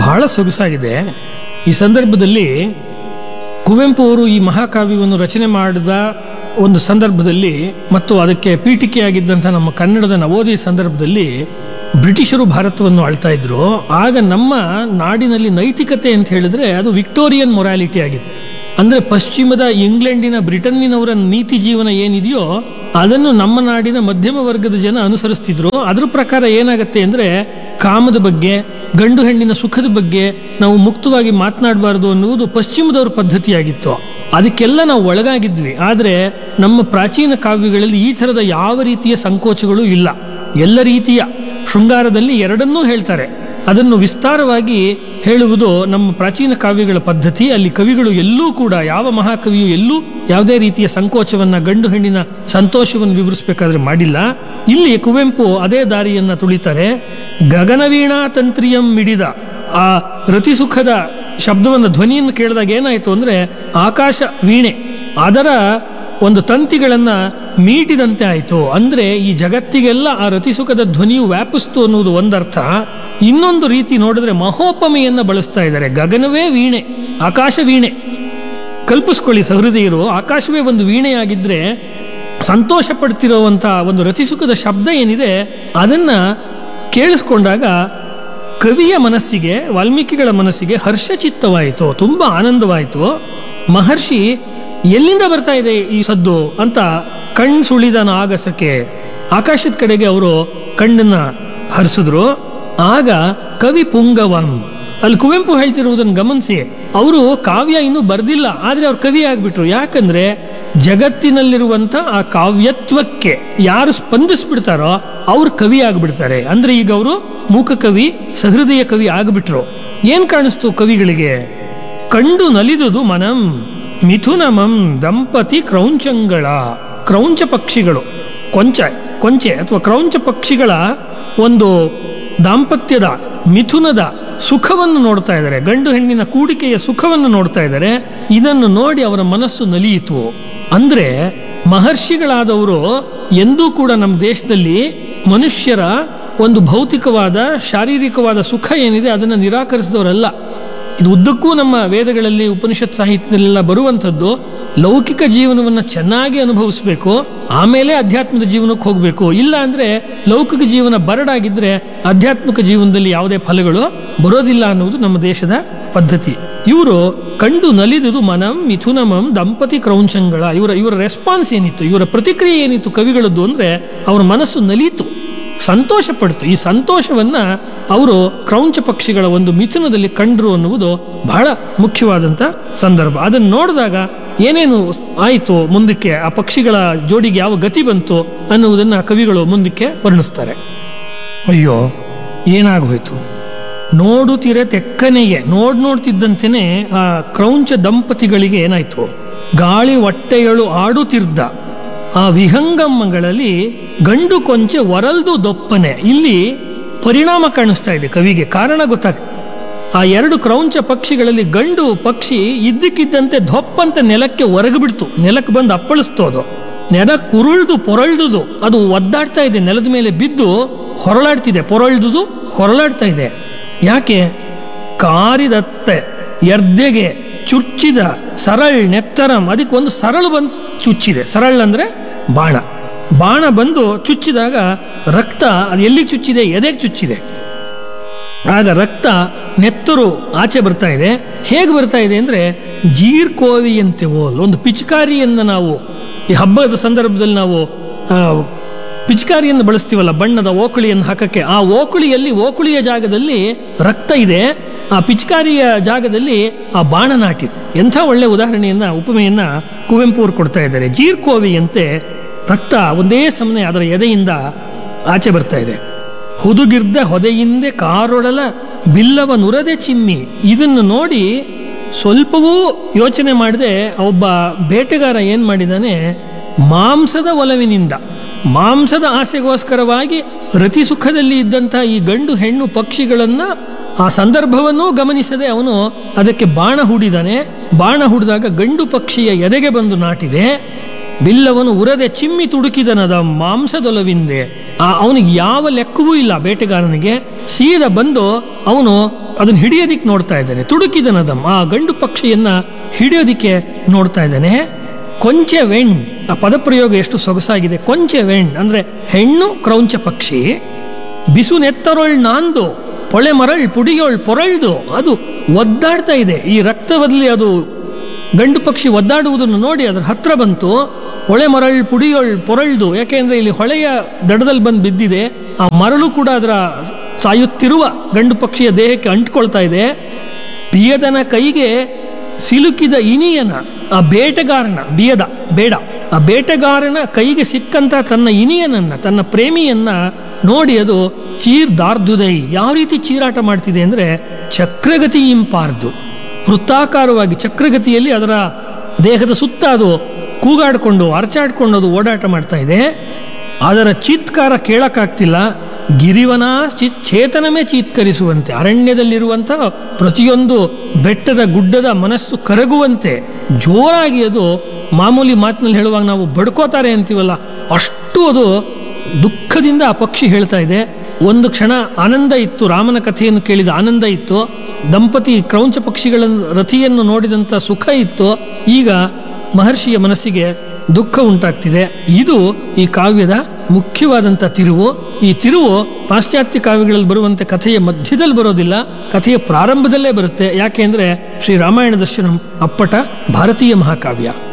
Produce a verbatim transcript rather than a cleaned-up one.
ಬಹಳ ಸೊಗಸಾಗಿದೆ. ಈ ಸಂದರ್ಭದಲ್ಲಿ ಕುವೆಂಪು ಅವರು ಈ ಮಹಾಕಾವ್ಯವನ್ನು ರಚನೆ ಮಾಡಿದ ಒಂದು ಸಂದರ್ಭದಲ್ಲಿ ಮತ್ತು ಅದಕ್ಕೆ ಪೀಠಿಕೆಯಾಗಿದ್ದಂಥ ನಮ್ಮ ಕನ್ನಡದ ನವೋದಯ ಸಂದರ್ಭದಲ್ಲಿ ಬ್ರಿಟಿಷರು ಭಾರತವನ್ನು ಆಳ್ತಾ ಇದ್ರು. ಆಗ ನಮ್ಮ ನಾಡಿನಲ್ಲಿ ನೈತಿಕತೆ ಅಂತ ಹೇಳಿದ್ರೆ ಅದು ವಿಕ್ಟೋರಿಯನ್ ಮೊರಾಲಿಟಿ ಆಗಿದೆ. ಅಂದರೆ ಪಶ್ಚಿಮದ ಇಂಗ್ಲೆಂಡಿನ ಬ್ರಿಟನ್ನಿನವರ ನೀತಿ ಜೀವನ ಏನಿದೆಯೋ ಅದನ್ನು ನಮ್ಮ ನಾಡಿನ ಮಧ್ಯಮ ವರ್ಗದ ಜನ ಅನುಸರಿಸ್ತಿದ್ರು. ಅದ್ರ ಪ್ರಕಾರ ಏನಾಗತ್ತೆ ಅಂದರೆ ಕಾಮದ ಬಗ್ಗೆ, ಗಂಡು ಹೆಣ್ಣಿನ ಸುಖದ ಬಗ್ಗೆ ನಾವು ಮುಕ್ತವಾಗಿ ಮಾತನಾಡಬಾರ್ದು ಅನ್ನುವುದು ಪಶ್ಚಿಮದವ್ರ ಪದ್ಧತಿಯಾಗಿತ್ತು. ಅದಕ್ಕೆಲ್ಲ ನಾವು ಒಳಗಾಗಿದ್ವಿ. ಆದರೆ ನಮ್ಮ ಪ್ರಾಚೀನ ಕಾವ್ಯಗಳಲ್ಲಿ ಈ ಥರದ ಯಾವ ರೀತಿಯ ಸಂಕೋಚಗಳು ಇಲ್ಲ. ಎಲ್ಲ ರೀತಿಯ ಶೃಂಗಾರದಲ್ಲಿ ಎರಡನ್ನೂ ಹೇಳ್ತಾರೆ. ಅದನ್ನು ವಿಸ್ತಾರವಾಗಿ ಹೇಳುವುದು ನಮ್ಮ ಪ್ರಾಚೀನ ಕಾವ್ಯಗಳ ಪದ್ಧತಿ. ಅಲ್ಲಿ ಕವಿಗಳು ಎಲ್ಲೂ ಕೂಡ ಯಾವ ಮಹಾಕವಿಯು ಎಲ್ಲೂ ಯಾವುದೇ ರೀತಿಯ ಸಂಕೋಚವನ್ನ, ಗಂಡು ಹೆಣ್ಣಿನ ಸಂತೋಷವನ್ನು ವಿವರಿಸಬೇಕಾದ್ರೆ ಮಾಡಿಲ್ಲ. ಇಲ್ಲಿ ಕುವೆಂಪು ಅದೇ ದಾರಿಯನ್ನ ತುಳಿತಾರೆ. ಗಗನವೀಣಾ ತಂತ್ರಿಯಂ ಮಿಡಿದ ಆ ರತಿಸುಖದ ಶಬ್ದವನ್ನು, ಧ್ವನಿಯನ್ನು ಕೇಳಿದಾಗ ಏನಾಯಿತು ಅಂದರೆ ಆಕಾಶ ವೀಣೆ ಅದರ ಒಂದು ತಂತಿಗಳನ್ನ ಮೀಟಿದಂತೆ ಆಯಿತು. ಅಂದರೆ ಈ ಜಗತ್ತಿಗೆಲ್ಲ ಆ ರತಿಸುಖದ ಧ್ವನಿಯು ವ್ಯಾಪಿಸ್ತು ಅನ್ನುವುದು ಒಂದರ್ಥ. ಇನ್ನೊಂದು ರೀತಿ ನೋಡಿದ್ರೆ ಮಹೋಪಮೆಯನ್ನ ಬಳಸ್ತಾ ಇದ್ದಾರೆ. ಗಗನವೇ ವೀಣೆ, ಆಕಾಶ ವೀಣೆ. ಕಲ್ಪಿಸ್ಕೊಳ್ಳಿ ಸಹೃದಯರು, ಆಕಾಶವೇ ಒಂದು ವೀಣೆಯಾಗಿದ್ರೆ ಸಂತೋಷ ಪಡ್ತಿರೋವಂಥ ಒಂದು ರತಿಸುಖದ ಶಬ್ದ ಏನಿದೆ ಅದನ್ನ ಕೇಳಿಸ್ಕೊಂಡಾಗ ಕವಿಯ ಮನಸ್ಸಿಗೆ, ವಾಲ್ಮೀಕಿಗಳ ಮನಸ್ಸಿಗೆ ಹರ್ಷಚಿತ್ತವಾಯಿತು, ತುಂಬಾ ಆನಂದವಾಯಿತು. ಮಹರ್ಷಿ ಎಲ್ಲಿಂದ ಬರ್ತಾ ಇದೆ ಈ ಸದ್ದು ಅಂತ ಕಣ್ ಸುಳಿದನ ಆಗಸಕ್ಕೆ ಆಕಾಶದ ಕಡೆಗೆ ಅವರು ಕಣ್ಣನ್ನ ಹರಿಸಿದ್ರು. ಆಗ ಕವಿ ಪುಂಗವಂ, ಅಲ್ಲಿ ಕುವೆಂಪು ಹೇಳ್ತಿರುವುದನ್ನು ಗಮನಿಸಿ, ಅವರು ಕಾವ್ಯ ಇನ್ನೂ ಬರ್ದಿಲ್ಲ, ಆದ್ರೆ ಅವ್ರು ಕವಿ ಆಗ್ಬಿಟ್ರು. ಯಾಕಂದ್ರೆ ಜಗತ್ತಿನಲ್ಲಿರುವಂತ ಆ ಕಾವ್ಯತ್ವಕ್ಕೆ ಯಾರು ಸ್ಪಂದಿಸ್ಬಿಡ್ತಾರೋ ಅವ್ರು ಕವಿ ಆಗ್ಬಿಡ್ತಾರೆ. ಅಂದ್ರೆ ಈಗ ಅವರು ಮೂಕ ಕವಿ, ಸಹೃದಯ ಕವಿ ಆಗ್ಬಿಟ್ರು. ಏನ್ ಕಾಣಿಸ್ತು ಕವಿಗಳಿಗೆ? ಕಂಡು ನಲಿದುದು ಮನಂ ಮಿಥುನಮಂ ದಂಪತಿ ಕ್ರೌಂಚಂಗಳ, ಕ್ರೌಂಚ ಪಕ್ಷಿಗಳು, ಕೊಂಚ ಕೊಂಚೆ ಅಥವಾ ಕ್ರೌಂಚ ಪಕ್ಷಿಗಳ ಒಂದು ದಾಂಪತ್ಯದ ಮಿಥುನದ ಸುಖವನ್ನು ನೋಡ್ತಾ ಇದ್ದಾರೆ, ಗಂಡು ಹೆಣ್ಣಿನ ಕೂಡಿಕೆಯ ಸುಖವನ್ನು ನೋಡ್ತಾ ಇದ್ದಾರೆ. ಇದನ್ನು ನೋಡಿ ಅವರ ಮನಸ್ಸು ನಲಿಯಿತು. ಅಂದ್ರೆ ಮಹರ್ಷಿಗಳಾದವರು ಎಂದೂ ಕೂಡ ನಮ್ಮ ದೇಶದಲ್ಲಿ ಮನುಷ್ಯರ ಒಂದು ಭೌತಿಕವಾದ, ಶಾರೀರಿಕವಾದ ಸುಖ ಏನಿದೆ ಅದನ್ನು ನಿರಾಕರಿಸಿದವರಲ್ಲ. ಇದು ಉದ್ದಕ್ಕೂ ನಮ್ಮ ವೇದಗಳಲ್ಲಿ, ಉಪನಿಷತ್ ಸಾಹಿತ್ಯದಲ್ಲೆಲ್ಲ ಬರುವಂಥದ್ದು. ಲೌಕಿಕ ಜೀವನವನ್ನು ಚೆನ್ನಾಗಿ ಅನುಭವಿಸಬೇಕು, ಆಮೇಲೆ ಅಧ್ಯಾತ್ಮದ ಜೀವನಕ್ಕೆ ಹೋಗಬೇಕು. ಇಲ್ಲ ಅಂದ್ರೆ ಲೌಕಿಕ ಜೀವನ ಬರಡಾಗಿದ್ರೆ ಆಧ್ಯಾತ್ಮಿಕ ಜೀವನದಲ್ಲಿ ಯಾವುದೇ ಫಲಗಳು ಬರೋದಿಲ್ಲ ಅನ್ನುವುದು ನಮ್ಮ ದೇಶದ ಪದ್ಧತಿ. ಇವರು ಕಂಡು ನಲಿದುದು ಮನಂ ಮಿಥುನಮಂ ದಂಪತಿ ಕ್ರೌಂಚಂಗಳ, ಇವರ ಇವರ ರೆಸ್ಪಾನ್ಸ್ ಏನಿತ್ತು, ಇವರ ಪ್ರತಿಕ್ರಿಯೆ ಏನಿತ್ತು ಕವಿಗಳದ್ದು ಅಂದ್ರೆ ಅವರ ಮನಸ್ಸು ನಲಿಯಿತು, ಸಂತೋಷ ಪಡ್ತು. ಈ ಸಂತೋಷವನ್ನ ಅವರು ಕ್ರೌಂಚ ಪಕ್ಷಿಗಳ ಒಂದು ಮಿಥುನದಲ್ಲಿ ಕಂಡ್ರು ಅನ್ನುವುದು ಬಹಳ ಮುಖ್ಯವಾದಂತ ಸಂದರ್ಭ. ಅದನ್ನು ನೋಡಿದಾಗ ಏನೇನು ಆಯಿತು ಮುಂದಕ್ಕೆ, ಆ ಪಕ್ಷಿಗಳ ಜೋಡಿಗೆ ಯಾವ ಗತಿ ಬಂತು ಅನ್ನುವುದನ್ನ ಕವಿಗಳು ಮುಂದಕ್ಕೆ ವರ್ಣಿಸ್ತಾರೆ. ಅಯ್ಯೋ ಏನಾಗೋಯ್ತು, ನೋಡುತ್ತಿರೆ ತೆಕ್ಕನೆಗೆ, ನೋಡ್ ನೋಡ್ತಿದ್ದಂತೆಯೇ ಆ ಕ್ರೌಂಚ ದಂಪತಿಗಳಿಗೆ ಏನಾಯ್ತು, ಗಾಳಿ ಹೊಟ್ಟೆಯಳು ಆಡುತ್ತಿದ್ದ ಆ ವಿಹಂಗಮಗಳಲ್ಲಿ ಗಂಡು ಕೊಂಚೆ ಒರಲ್ದು ದೊಪ್ಪನೆ. ಇಲ್ಲಿ ಪರಿಣಾಮ ಕಾಣಿಸ್ತಾ ಇದೆ ಕವಿಗೆ, ಕಾರಣ ಗೊತ್ತಾಗ್ತದೆ. ಆ ಎರಡು ಕ್ರೌಂಚ ಪಕ್ಷಿಗಳಲ್ಲಿ ಗಂಡು ಪಕ್ಷಿ ಇದ್ದಕ್ಕಿದ್ದಂತೆ ದೊಪ್ಪಂತೆ ನೆಲಕ್ಕೆ ಹೊರಗಿಬಿಡ್ತು, ನೆಲಕ್ಕೆ ಬಂದು ಅಪ್ಪಳಿಸ್ತು. ಅದು ನೆಲ ಕುರುಳ್ದು ಪೊರಳ್ದುದು, ಅದು ಒದ್ದಾಡ್ತಾ ಇದೆ, ನೆಲದ ಮೇಲೆ ಬಿದ್ದು ಹೊರಳಾಡ್ತಿದೆ, ಪೊರಳ್ದುದು ಹೊರಳಾಡ್ತಾ ಇದೆ. ಯಾಕೆ? ಕಾರಿದತ್ತೆ ಎರ್ದೆಗೆ ಚುಚ್ಚಿದ ಸರಳ್ ನೆತ್ತರಂ, ಅದಕ್ಕೆ ಒಂದು ಸರಳು ಬಂದು ಚುಚ್ಚಿದೆ. ಸರಳ್ ಅಂದ್ರೆ ಬಾಣ, ಬಾಣ ಬಂದು ಚುಚ್ಚಿದಾಗ ರಕ್ತ ಅದು ಎಲ್ಲಿಗೆ ಚುಚ್ಚಿದೆ, ಎದೆಗೆ ಚುಚ್ಚಿದೆ. ಆಗ ರಕ್ತ ನೆತ್ತರು ಆಚೆ ಬರ್ತಾ ಇದೆ. ಹೇಗೆ ಬರ್ತಾ ಇದೆ ಅಂದ್ರೆ ಜೀರ್ಕೋವಿಯಂತೆ ಓಲ್, ಒಂದು ಪಿಚಕಾರಿಯನ್ನು ನಾವು ಈ ಹಬ್ಬದ ಸಂದರ್ಭದಲ್ಲಿ ನಾವು ಪಿಚಕಾರಿಯನ್ನು ಬಳಸ್ತೀವಲ್ಲ, ಬಣ್ಣದ ಓಕುಳಿಯನ್ನು ಹಾಕಕ್ಕೆ. ಆ ಓಕುಳಿಯಲ್ಲಿ, ಓಕುಳಿಯ ಜಾಗದಲ್ಲಿ ರಕ್ತ ಇದೆ, ಆ ಪಿಚಕಾರಿಯ ಜಾಗದಲ್ಲಿ ಆ ಬಾಣ ನಾಟಿದೆ. ಎಂಥ ಒಳ್ಳೆ ಉದಾಹರಣೆಯನ್ನ, ಉಪಮೆಯನ್ನ ಕುವೆಂಪು ಅವರು ಕೊಡ್ತಾ ಇದ್ದಾರೆ. ಜೀರ್ಕೋವಿಯಂತೆ ರಕ್ತ ಒಂದೇ ಸಮನೆ ಅದರ ಎದೆಯಿಂದ ಆಚೆ ಬರ್ತಾ ಇದೆ. ಹುದುಗಿರ್ದ ಹೊದೆಯಿಂದೆ ಕಾರೊಡಲ ಬಿಲ್ಲವ ನುರದೆ ಚಿಮ್ಮಿ. ಇದನ್ನು ನೋಡಿ ಸ್ವಲ್ಪವೂ ಯೋಚನೆ ಮಾಡದೆ ಒಬ್ಬ ಬೇಟೆಗಾರ ಏನ್ ಮಾಡಿದಾನೆ, ಮಾಂಸದ ಒಲವಿನಿಂದ, ಮಾಂಸದ ಆಸೆಗೋಸ್ಕರವಾಗಿ ರತಿಸುಖದಲ್ಲಿ ಇದ್ದಂಥ ಈ ಗಂಡು ಹೆಣ್ಣು ಪಕ್ಷಿಗಳನ್ನ ಆ ಸಂದರ್ಭವನ್ನೂ ಗಮನಿಸದೆ ಅವನು ಅದಕ್ಕೆ ಬಾಣ ಹೂಡಿದಾನೆ. ಬಾಣ ಹೂಡಿದಾಗ ಗಂಡು ಪಕ್ಷಿಯ ಎದೆಗೆ ಬಂದು ನಾಟಿದೆ. ಬಿಲ್ಲವನು ಉರದೆ ಚಿಮ್ಮಿ ತುಡುಕಿದನದ ಮಾಂಸದೊಲವಿಂದೆ. ಆ ಅವನಿಗೆ ಯಾವ ಲೆಕ್ಕವೂ ಇಲ್ಲ ಬೇಟೆಗಾರನಿಗೆ. ಸೀದಾ ಬಂದು ಅವನು ಅದನ್ನು ಹಿಡಿಯೋದಿಕ್ಕೆ ನೋಡ್ತಾ ಇದ್ದಾನೆ. ತುಡುಕಿದನದಂ, ಆ ಗಂಡು ಪಕ್ಷಿಯನ್ನ ಹಿಡಿಯೋದಿಕ್ಕೆ ನೋಡ್ತಾ ಇದ್ದಾನೆ. ಕೊಂಚೆ ವೆಣ್, ಆ ಪದಪ್ರಯೋಗ ಎಷ್ಟು ಸೊಗಸಾಗಿದೆ. ಕೊಂಚೆ ವೆಣ್ ಅಂದ್ರೆ ಹೆಣ್ಣು ಕ್ರೌಂಚ ಪಕ್ಷಿ. ಬಿಸು ನೆತ್ತರೊಳ್ ನಾಂದು ಪೊಳೆ ಮರಳ್ ಪುಡಿಯೊಳ್ ಪೊರಳ್ದು, ಅದು ಒದ್ದಾಡ್ತಾ ಇದೆ. ಈ ರಕ್ತದಲ್ಲಿ ಅದು ಗಂಡು ಪಕ್ಷಿ ಒದ್ದಾಡುವುದನ್ನು ನೋಡಿ ಅದರ ಹತ್ರ ಬಂತು. ಹೊಳೆ ಮರಳ್ ಪುಡಿಯೊಳ್ ಪೊರಳ್ದು, ಯಾಕೆಂದ್ರೆ ಇಲ್ಲಿ ಹೊಳೆಯ ದಡದಲ್ಲಿ ಬಂದು ಬಿದ್ದಿದೆ. ಆ ಮರಳು ಕೂಡ ಅದರ ಸಾಯುತ್ತಿರುವ ಗಂಡು ಪಕ್ಷಿಯ ದೇಹಕ್ಕೆ ಅಂಟ್ಕೊಳ್ತಾ ಇದೆ. ಬಿಯದನ ಕೈಗೆ ಸಿಲುಕಿದ ಇನಿಯನ, ಆ ಬೇಟೆಗಾರನ, ಬಿಯದ ಬೇಡ, ಆ ಬೇಟೆಗಾರನ ಕೈಗೆ ಸಿಕ್ಕಂತ ತನ್ನ ಇನಿಯನನ್ನ, ತನ್ನ ಪ್ರೇಮಿಯನ್ನ ನೋಡಿ ಅದು ಚೀರ್ ದಾರ್ದುದೈ, ಯಾವ ರೀತಿ ಚೀರಾಟ ಮಾಡ್ತಿದೆ ಅಂದ್ರೆ ಚಕ್ರಗತಿ ಇಂಪಾರ್ದು, ವೃತ್ತಾಕಾರವಾಗಿ ಚಕ್ರಗತಿಯಲ್ಲಿ ಅದರ ದೇಹದ ಸುತ್ತ ಅದು ಕೂಗಾಡಿಕೊಂಡು ಅರಚಾಡ್ಕೊಂಡು ಅದು ಓಡಾಟ ಮಾಡ್ತಾ ಇದೆ. ಅದರ ಚೀತ್ಕಾರ ಕೇಳಕ್ಕಾಗ್ತಿಲ್ಲ. ಗಿರಿವನ ಚಿ- ಚೇತನವೇ ಚೀತ್ಕರಿಸುವಂತೆ, ಅರಣ್ಯದಲ್ಲಿರುವಂಥ ಪ್ರತಿಯೊಂದು ಬೆಟ್ಟದ ಗುಡ್ಡದ ಮನಸ್ಸು ಕರಗುವಂತೆ ಜೋರಾಗಿ ಅದು, ಮಾಮೂಲಿ ಮಾತಿನಲ್ಲಿ ಹೇಳುವಾಗ ನಾವು ಬಡ್ಕೋತಾರೆ ಅಂತೀವಲ್ಲ, ಅಷ್ಟು ಅದು ದುಃಖದಿಂದ ಆ ಪಕ್ಷಿ ಹೇಳ್ತಾ ಇದೆ. ಒಂದು ಕ್ಷಣ ಆನಂದ ಇತ್ತು, ರಾಮನ ಕಥೆಯನ್ನು ಕೇಳಿದ ಆನಂದ ಇತ್ತು, ದಂಪತಿ ಕ್ರೌಂಚ ಪಕ್ಷಿಗಳ ರಥಿಯನ್ನು ನೋಡಿದಂಥ ಸುಖ ಇತ್ತು. ಈಗ ಮಹರ್ಷಿಯ ಮನಸ್ಸಿಗೆ ದುಃಖ ಉಂಟಾಗ್ತಿದೆ. ಇದು ಈ ಕಾವ್ಯದ ಮುಖ್ಯವಾದಂಥ ತಿರುವು. ಈ ತಿರುವು ಪಾಶ್ಚಾತ್ಯ ಕಾವ್ಯಗಳಲ್ಲಿ ಬರುವಂತೆ ಕಥೆಯ ಮಧ್ಯದಲ್ಲಿ ಬರೋದಿಲ್ಲ, ಕಥೆಯ ಪ್ರಾರಂಭದಲ್ಲೇ ಬರುತ್ತೆ. ಯಾಕೆ ಅಂದರೆ ಶ್ರೀ ರಾಮಾಯಣ ದರ್ಶನಂ ಅಪ್ಪಟ ಭಾರತೀಯ ಮಹಾಕಾವ್ಯ.